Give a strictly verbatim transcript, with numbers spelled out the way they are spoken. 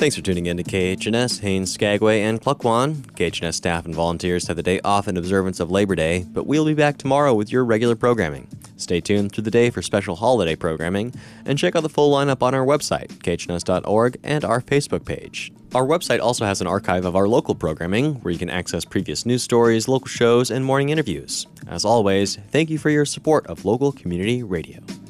Thanks for tuning in to K H N S, Haines, Skagway, and Klukwan. K H N S staff and volunteers have the day off in observance of Labor Day, but we'll be back tomorrow with your regular programming. Stay tuned through the day for special holiday programming, and check out the full lineup on our website, K H N S dot org, and our Facebook page. Our website also has an archive of our local programming, where you can access previous news stories, local shows, and morning interviews. As always, thank you for your support of local community radio.